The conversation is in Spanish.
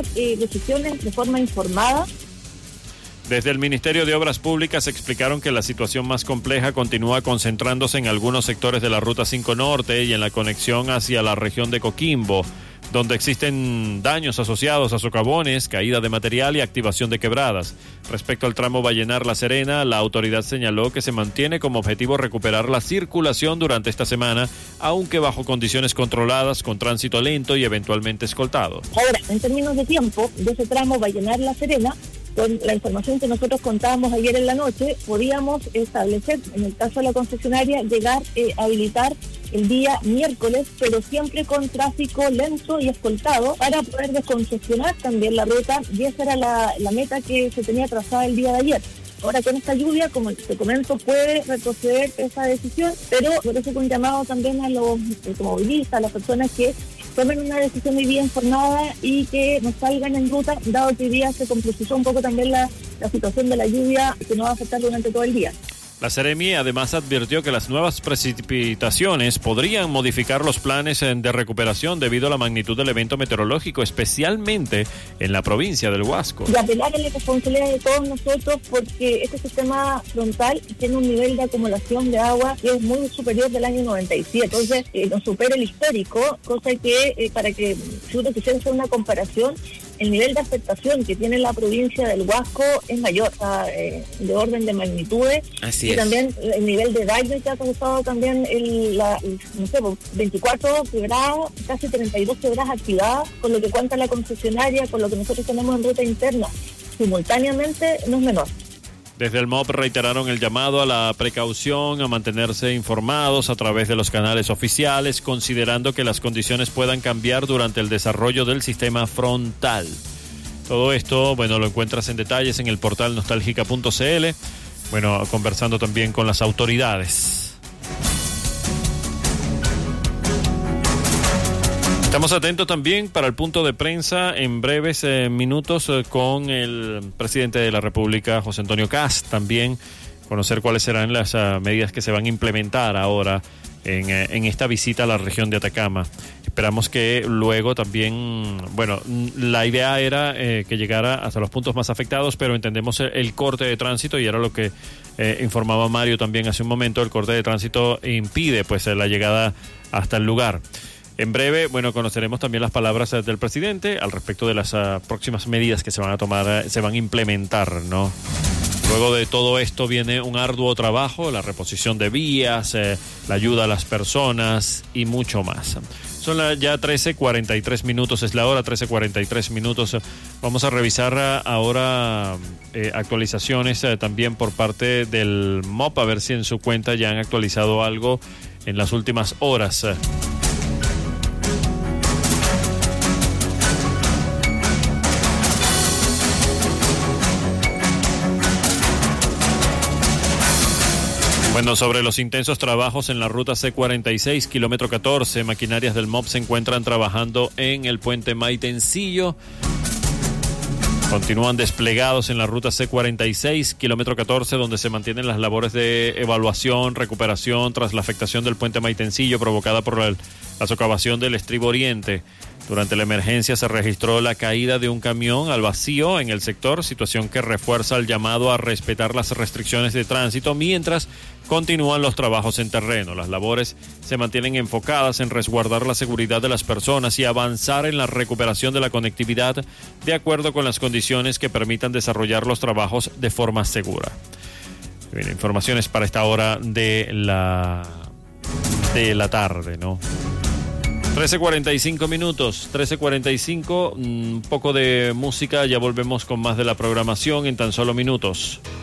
tomar decisiones de forma informada. Desde el Ministerio de Obras Públicas explicaron que la situación más compleja continúa concentrándose en algunos sectores de la Ruta 5 Norte y en la conexión hacia la región de Coquimbo, donde existen daños asociados a socavones, caída de material y activación de quebradas. Respecto al tramo Vallenar-La Serena, la autoridad señaló que se mantiene como objetivo recuperar la circulación durante esta semana, aunque bajo condiciones controladas, con tránsito lento y eventualmente escoltado. Ahora, en términos de tiempo, de ese tramo Vallenar-La Serena, con la información que nosotros contábamos ayer en la noche, podíamos establecer, en el caso de la concesionaria, llegar a habilitar el día miércoles, pero siempre con tráfico lento y escoltado para poder descongestionar también la ruta, y esa era la meta que se tenía trazada el día de ayer. Ahora con esta lluvia, como te comento, puede retroceder esa decisión, pero por eso un llamado también a los automovilistas, a las personas que tomen una decisión muy bien informada y que no salgan en ruta, dado que hoy día se complejizó un poco también la situación de la lluvia que nos va a afectar durante todo el día. La Seremi además advirtió que las nuevas precipitaciones podrían modificar los planes de recuperación debido a la magnitud del evento meteorológico, especialmente en la provincia del Huasco. Y apelar a la responsabilidad de todos nosotros, porque este sistema frontal tiene un nivel de acumulación de agua que es muy superior del año 97, entonces nos supera el histórico, cosa que para que si uno quisiera hacer una comparación, el nivel de afectación que tiene la provincia del Huasco es mayor, de orden de magnitudes. Así y es. También el nivel de daño que ha causado también 24 quebradas, casi 32 quebradas activadas, con lo que cuenta la concesionaria, con lo que nosotros tenemos en ruta interna, simultáneamente no es menor. Desde el MOP reiteraron el llamado a la precaución, a mantenerse informados a través de los canales oficiales, considerando que las condiciones puedan cambiar durante el desarrollo del sistema frontal. Todo esto, lo encuentras en detalles en el portal nostálgica.cl, conversando también con las autoridades. Estamos atentos también para el punto de prensa en breves minutos con el presidente de la República, José Antonio Kast. También conocer cuáles serán las medidas que se van a implementar ahora en esta visita a la región de Atacama. Esperamos que luego también, la idea era que llegara hasta los puntos más afectados, pero entendemos el corte de tránsito, y era lo que informaba Mario también hace un momento. El corte de tránsito impide la llegada hasta el lugar. En breve, conoceremos también las palabras del presidente al respecto de las próximas medidas que se van a tomar, se van a implementar, ¿no? Luego de todo esto viene un arduo trabajo, la reposición de vías, la ayuda a las personas y mucho más. Son ya 13:43 minutos, es la hora, 13:43 minutos. Vamos a revisar ahora actualizaciones también por parte del MOP, a ver si en su cuenta ya han actualizado algo en las últimas horas. Sobre los intensos trabajos en la ruta C46, kilómetro 14, maquinarias del MOP se encuentran trabajando en el puente Maitencillo. Continúan desplegados en la ruta C46, kilómetro 14, donde se mantienen las labores de evaluación, recuperación tras la afectación del puente Maitencillo provocada por la socavación del estribo oriente. Durante la emergencia se registró la caída de un camión al vacío en el sector, situación que refuerza el llamado a respetar las restricciones de tránsito mientras continúan los trabajos en terreno. Las labores se mantienen enfocadas en resguardar la seguridad de las personas y avanzar en la recuperación de la conectividad de acuerdo con las condiciones que permitan desarrollar los trabajos de forma segura. Bien, informaciones para esta hora de la tarde, ¿no? 13:45 minutos, 13:45, un poco de música, ya volvemos con más de la programación en tan solo minutos.